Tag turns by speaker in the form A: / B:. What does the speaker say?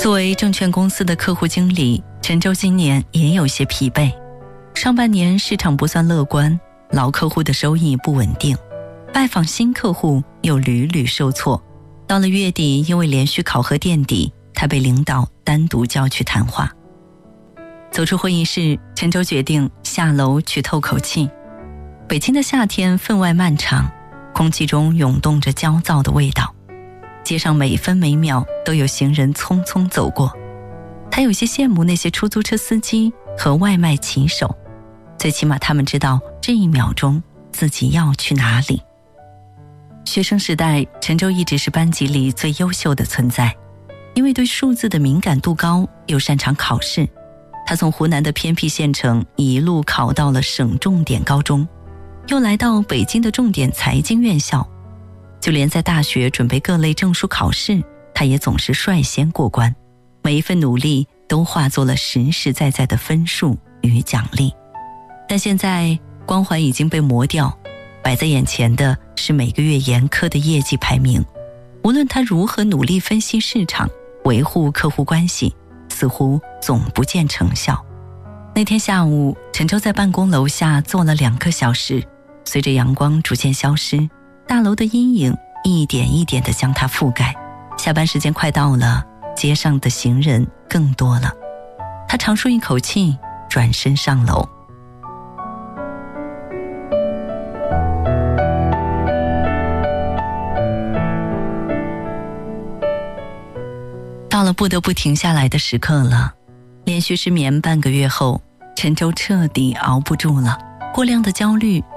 A: 作为证券公司的客户经理，陈舟今年也有些疲惫。上半年市场不算乐观，老客户的收益不稳定，拜访新客户又屡屡受挫。到了月底，因为连续考核垫底，他被领导单独叫去谈话。走出会议室，陈舟决定下楼去透口气。北京的夏天分外漫长，空气中涌动着焦躁的味道，街上每分每秒都有行人匆匆走过。他有些羡慕那些出租车司机和外卖骑手，最起码他们知道这一秒钟自己要去哪里。学生时代，陈舟一直是班级里最优秀的存在，因为对数字的敏感度高，又擅长考试，他从湖南的偏僻县城一路考到了省重点高中，又来到北京的重点财经院校。就连在大学准备各类证书考试，他也总是率先过关，每一份努力都化作了实实在在的分数与奖励。但现在光环已经被磨掉，摆在眼前的是每个月严苛的业绩排名。无论他如何努力分析市场，维护客户关系，似乎总不见成效。那天下午，陈舟在办公楼下坐了2个小时，随着阳光逐渐消失，大楼的阴影一点一点地将它覆盖。下班时间快到了，街上的行人更多了。他长舒一口气，转身上楼。到了不得不停下来的时刻了。连续失眠半个月后，陈舟彻底熬不住了，过量的焦虑